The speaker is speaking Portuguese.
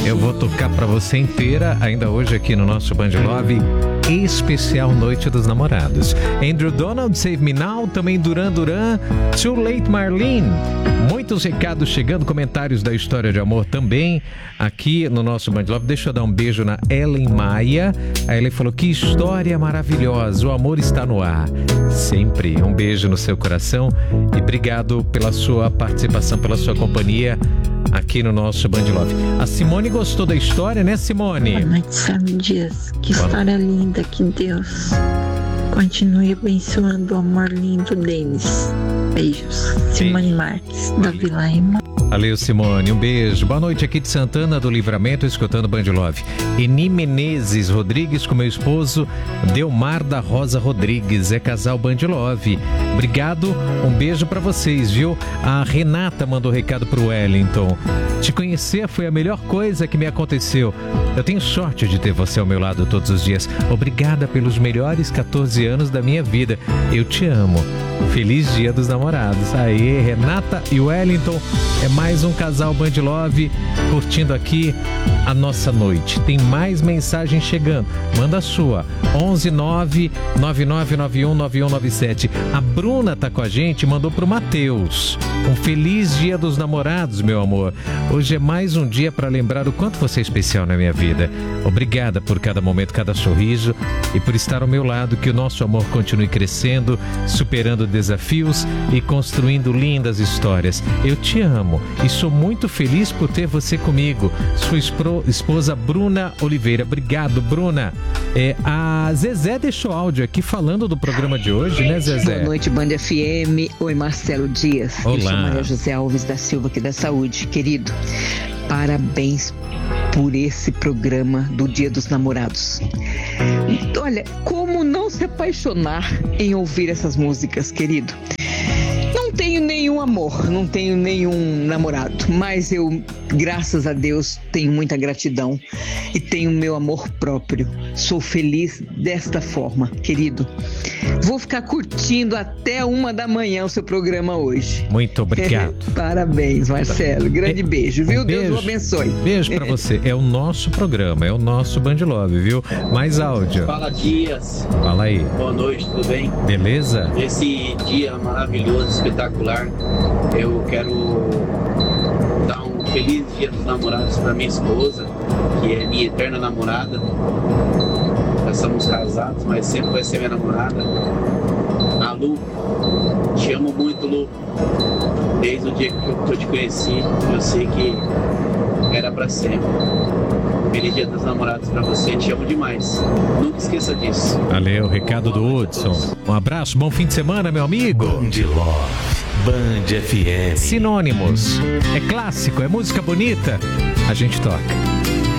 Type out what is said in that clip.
Eu vou tocar pra você inteira, ainda hoje aqui no nosso Band Love, especial Noite dos Namorados. Andrew Donald, Save Me Now, também Duran Duran, Too Late Marlene. Muitos recados chegando, comentários da história de amor também aqui no nosso Band Love. Deixa eu dar um beijo na Ellen Maia. A Ellen falou: que história maravilhosa, o amor está no ar. Sempre um beijo no seu coração e obrigado pela sua participação, pela sua companhia aqui no nosso Band Love. A Simone gostou da história, né, Simone? Boa noite, Sérgio Dias. Que história linda, que Deus continue abençoando o amor lindo deles. Beijos. Simone Marques, da Vila Ema. Valeu, Simone, um beijo. Boa noite aqui de Santana do Livramento, escutando Band Love. Eni Menezes Rodrigues com meu esposo Delmar da Rosa Rodrigues, é casal Band Love. Obrigado, um beijo pra vocês, viu? A Renata mandou recado pro Wellington. Te conhecer foi a melhor coisa que me aconteceu. Eu tenho sorte de ter você ao meu lado todos os dias. Obrigada pelos melhores 14 anos da minha vida. Eu te amo. Feliz Dia dos Namorados. Aê, Renata e Wellington. É mais um casal Band Love curtindo aqui a nossa noite. Tem mais mensagem chegando. Manda a sua. 11999919197. A Bruna tá com a gente, mandou pro Matheus. Um feliz Dia dos Namorados, meu amor. Hoje é mais um dia para lembrar o quanto você é especial na minha vida. Obrigada por cada momento, cada sorriso e por estar ao meu lado. Que o nosso amor continue crescendo, superando desafios e construindo lindas histórias. Eu te amo e sou muito feliz por ter você comigo. Sua esposa Bruna Oliveira. Obrigado, Bruna. A Zezé deixou áudio aqui falando do programa de hoje, né, Zezé? Boa noite, Band FM. Oi, Marcelo Dias. Olá. Eu sou Maria José Alves da Silva, aqui da Saúde. Querido, parabéns por esse programa do Dia dos Namorados. Olha, como não se apaixonar em ouvir essas músicas, querido? Não tenho nenhum amor, não tenho nenhum namorado, mas eu, graças a Deus, tenho muita gratidão e tenho meu amor próprio. Sou feliz desta forma, querido. Vou ficar curtindo até 1 da manhã o seu programa hoje. Muito obrigado. Parabéns, Marcelo. Grande beijo, viu? Beijo. Deus o abençoe. Beijo pra você. É o nosso programa, é o nosso Band Love, viu? Mais áudio. Fala, Dias. Fala aí. Boa noite, tudo bem? Beleza? Esse dia maravilhoso, espetacular, eu quero dar um feliz Dia dos Namorados para minha esposa, que é minha eterna namorada. Nós somos casados, mas sempre vai ser minha namorada. A Lu, te amo muito, Lu. Desde o dia que eu te conheci, eu sei que era para sempre. Feliz Dia dos Namorados pra você, te amo demais. Nunca esqueça disso. Valeu, recado do Hudson. Um abraço, bom fim de semana, meu amigo. Band Love, Band FM. Sinônimos. É clássico, é música bonita. A gente toca.